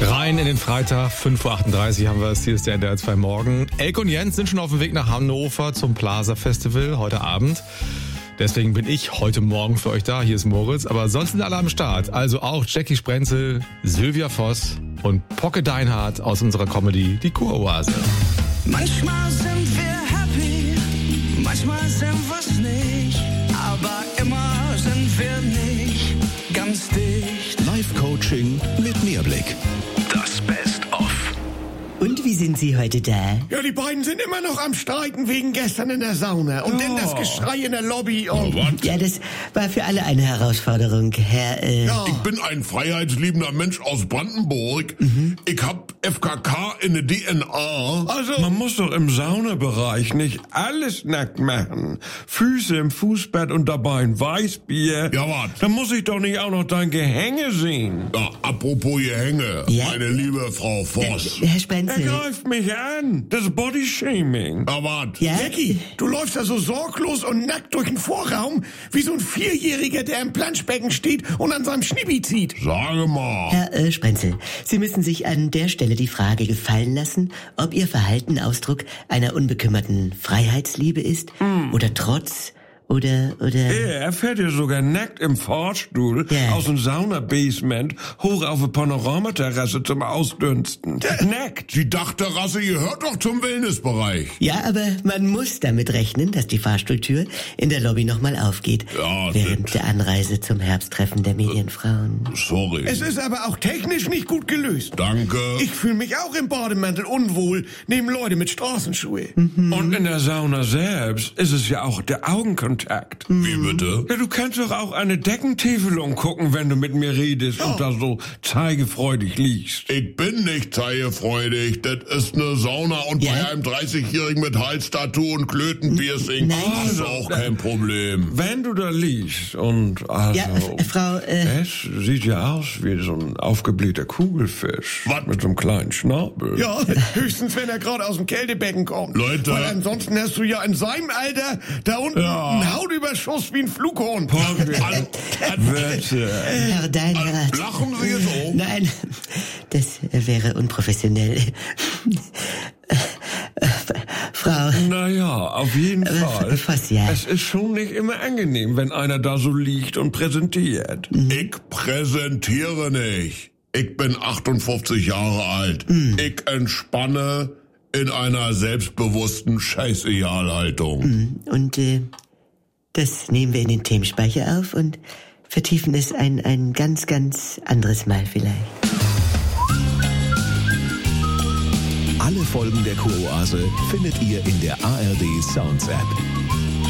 Rein in den Freitag, 5.38 Uhr haben wir es. Hier ist der NDR 2 Morgen. Elke und Jens sind schon auf dem Weg nach Hannover zum Plaza Festival heute Abend. Deswegen bin ich heute Morgen für euch da. Hier ist Moritz. Aber sonst sind alle am Start. Also auch Jackie Sprenzel, Sylvia Voss und Pocke Deinhardt aus unserer Comedy Die Kuroase. Manchmal sind wir happy, manchmal sind wir's nicht. Aber immer sind wir nicht ganz dicht. Live-Coaching mit Mehrblick. Das Best-of. Und wie sind Sie heute da? Ja, die beiden sind immer noch am Streiten wegen gestern in der Sauna. Und dann das Geschrei in der Lobby und... Ja, das war für alle eine Herausforderung, Herr... Ich bin ein freiheitsliebender Mensch aus Brandenburg. Ich hab FKK in der DNA. Also, man muss doch im Saunabereich nicht alles nackt machen. Füße im Fußbett und dabei ein Weißbier. Ja, wat? Dann muss ich doch nicht auch noch dein Gehänge sehen. Ja, apropos Gehänge, Ja? meine liebe Frau Voss. Herr Sprenzel. Er greift mich an. Das ist Bodyshaming. Ja, wat? Ja? Jackie, du läufst da so sorglos und nackt durch den Vorraum, wie so ein Vierjähriger, der im Planschbecken steht und an seinem Schnippi zieht. Sage mal. Herr Sprenzel, Sie müssen sich an der Stelle die Frage gefallen lassen, ob Ihr Verhalten Ausdruck einer unbekümmerten Freiheitsliebe ist oder Trotz oder... Er fährt ja sogar nackt im Fahrstuhl Ja. aus dem Sauna-Basement hoch auf eine Panoramaterrasse zum Ausdünsten. Nackt. Die Dachterrasse gehört doch zum Wellnessbereich. Ja, aber man muss damit rechnen, dass die Fahrstuhltür in der Lobby nochmal aufgeht. Ja, während der Anreise zum Herbsttreffen der Medienfrauen. Sorry. Es ist aber auch technisch nicht gut gelöst. Danke. Ich fühle mich auch im Bademantel unwohl, neben Leute mit Straßenschuhe. Und in der Sauna selbst ist es ja auch der Augenkontakt. Wie bitte? Ja, du kannst doch auch eine Deckentäfelung gucken, wenn du mit mir redest und da so zeigefreudig liegst. Ich bin nicht zeigefreudig. Das ist eine Sauna und Ja? bei einem 30-Jährigen mit Halstattoo und Klötenpiercing Nein. ist auch kein Problem. Wenn du da liegst und also... Ja, Frau... Es sieht ja aus wie so ein aufgeblähter Kugelfisch. Was? Mit so einem kleinen Schnabel. Ja, höchstens, wenn er gerade aus dem Kältebecken kommt. Leute. Weil ansonsten hast du ja in seinem Alter da unten einen Hautüberschuss wie ein Flughorn. Wörter. Herr Deinhardt. Lachen Sie jetzt auch? Nein, das wäre unprofessionell. Frau... Naja, auf jeden Fall. Voss, ja. Es ist schon nicht immer angenehm, wenn einer da so liegt und präsentiert. Ich präsentiere nicht. Ich bin 58 Jahre alt. Ich entspanne in einer selbstbewussten Scheißegalhaltung. Und das nehmen wir in den Themenspeicher auf und vertiefen es ein ganz, ganz anderes Mal vielleicht. Alle Folgen der Kuroase findet ihr in der ARD Sounds App.